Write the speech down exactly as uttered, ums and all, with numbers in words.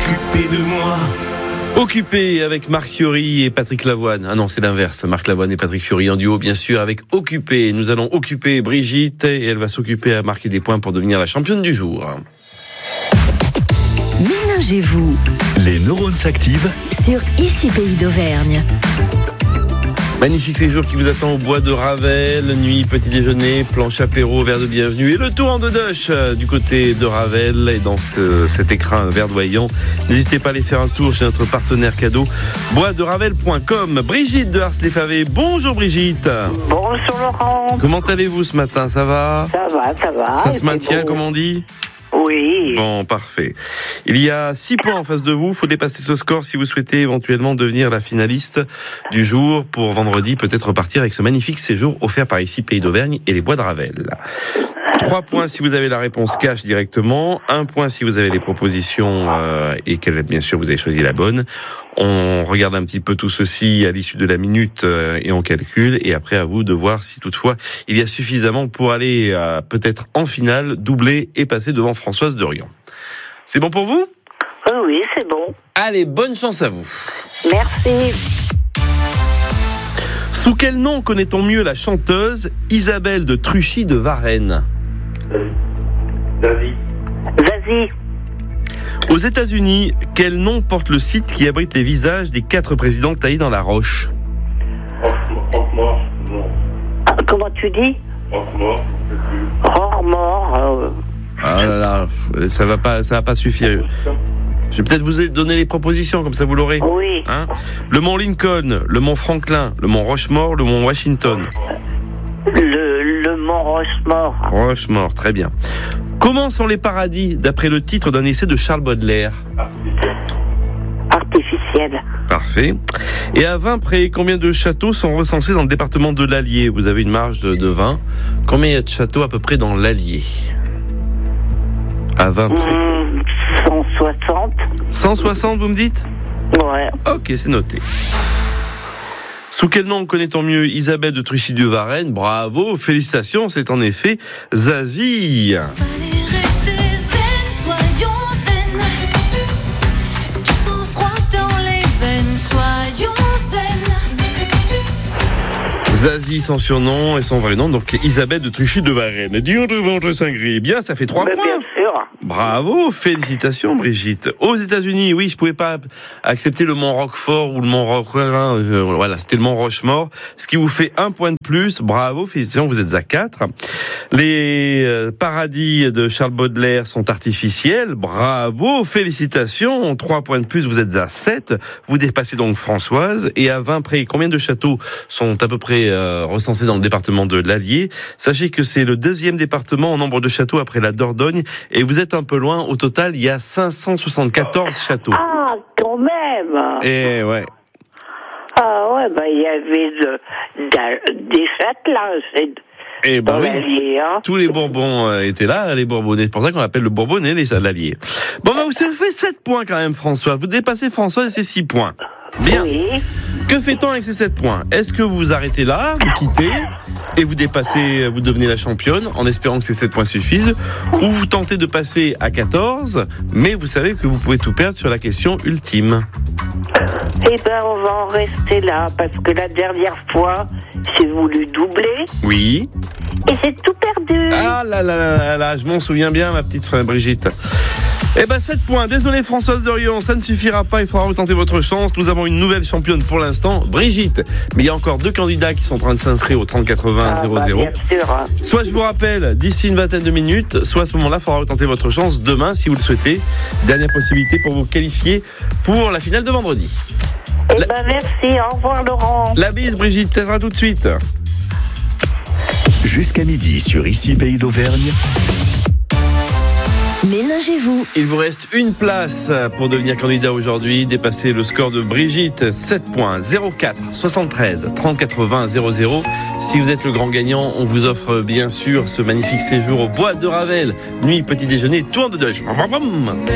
occupé de moi. Occupé avec Marc Fiori et Patrick Lavoine. Ah non, c'est l'inverse. Marc Lavoine et Patrick Fiori en duo, bien sûr, avec Occupé. Nous allons occuper Brigitte et elle va s'occuper à marquer des points pour devenir la championne du jour. Mélangez-vous. Les neurones s'activent Sur Ici Pays d'Auvergne. Magnifique séjour qui vous attend au bois de Ravel, nuit, petit déjeuner, planche apéro, verre de bienvenue et le tour en deux-douche du côté de Ravel et dans ce, cet écrin verdoyant. N'hésitez pas à aller faire un tour chez notre partenaire cadeau bois de ravel point com. Brigitte de Ars-les-Favés. Bonjour Brigitte. Bonjour Laurent. Comment allez-vous ce matin? Ça va? Ça va, ça va. Ça se maintient, comme on dit? Oui. Bon, parfait. Il y a six points en face de vous. Il faut dépasser ce score si vous souhaitez éventuellement devenir la finaliste du jour pour vendredi, peut-être repartir avec ce magnifique séjour offert par Ici Pays d'Auvergne et les bois de Ravel. Trois points si vous avez la réponse cash directement. Un point si vous avez les propositions euh, et que bien sûr vous avez choisi la bonne. On regarde un petit peu tout ceci à l'issue de la minute euh, et on calcule. Et après à vous de voir si toutefois il y a suffisamment pour aller euh, peut-être en finale, doubler et passer devant Françoise Dorion. C'est bon pour vous? Oui, oui, c'est bon. Allez, bonne chance à vous. Merci. Sous quel nom connaît-on mieux la chanteuse Isabelle de Truchy de Varennes? Vas-y. Vas-y. Aux États-Unis, quel nom porte le site qui abrite les visages des quatre présidents taillés dans la roche? Franchement, non. Ah, comment tu dis? Franchement, Hors mort. Euh... Ah là là, ça va pas, ça va pas suffire. Je vais peut-être vous donner les propositions, comme ça vous l'aurez. Oui. Hein? Le mont Lincoln, le mont Franklin, le mont Rochemort, le mont Washington. Le, le mont Rochemort. Rochemort, très bien. Comment sont les paradis, d'après le titre d'un essai de Charles Baudelaire? Artificiel. Parfait. Et à Vinpré, combien de châteaux sont recensés dans le département de l'Allier? Vous avez une marge de, de vingt. Combien il y a de châteaux à peu près dans l'Allier? À Vinpré. Mmh, cent soixante. cent soixante, vous me dites? Ouais. Ok, c'est noté. Sous quel nom connaît-on mieux Isabelle de Truchy de Varennes? Bravo, félicitations, c'est en effet Zazie. Zazie, son surnom et son vrai nom, donc Isabelle de Truchy de Varennes. Dion de ventre cinglé. Bien, ça fait trois Mais points. bien sûr. Bravo, félicitations Brigitte. Aux États-Unis, oui, je pouvais pas accepter le mont Roquefort ou le mont Roquefort. Euh, voilà, c'était le mont Rochemort, ce qui vous fait un point de plus. Bravo, félicitations, vous êtes à quatre. Les euh, paradis de Charles Baudelaire sont artificiels. Bravo, félicitations. Trois points de plus, vous êtes à sept. Vous dépassez donc Françoise. Et à Vinpré, combien de châteaux sont à peu près euh, recensés dans le département de l'Allier? Sachez que c'est le deuxième département en nombre de châteaux après la Dordogne. Et vous êtes un peu loin. Au total, il y a cinq cent soixante-quatorze châteaux. Ah, quand même. Et ouais. Ah ouais, bah il y avait de, de, des châtelains. C'est... Et ben dans oui, l'Allier, hein. tous les Bourbons euh, étaient là, les Bourbonnais. C'est pour ça qu'on appelle le Bourbonnais les l'Allier. Bon, bah, vous avez fait sept points quand même, François. Vous dépassez François et c'est six points. Bien. Oui. Que fait-on avec ces sept points? Est-ce que vous vous arrêtez là, vous quittez et vous dépassez, vous devenez la championne en espérant que ces sept points suffisent, ou vous tentez de passer à quatorze, mais vous savez que vous pouvez tout perdre sur la question ultime? Eh ben, on va en rester là, parce que la dernière fois, j'ai voulu doubler, Oui. et j'ai tout perdu. Ah là là là là là, je m'en souviens bien, ma petite frère Brigitte. Eh ben, sept points. Désolé, Françoise Dorion, ça ne suffira pas. Il faudra retenter votre chance. Nous avons une nouvelle championne pour l'instant, Brigitte. Mais il y a encore deux candidats qui sont en train de s'inscrire au trente quatre-vingts zéro zéro. Ah, bah, bien sûr. Soit je vous rappelle d'ici une vingtaine de minutes, soit à ce moment-là, il faudra retenter votre chance demain si vous le souhaitez. Dernière possibilité pour vous qualifier pour la finale de vendredi. Eh La... ben, merci. Au revoir, Laurent. La bise, Brigitte. Peut-être à tout de suite. jusqu'à midi sur Ici Pays d'Auvergne. Mélangez-vous. Il vous reste une place pour devenir candidat aujourd'hui, dépasser le score de Brigitte, sept points, zéro quatre soixante-treize trente quatre-vingts zéro zéro. Si vous êtes le grand gagnant, on vous offre bien sûr ce magnifique séjour au bois de Ravel. Nuit, petit déjeuner, tour de douche.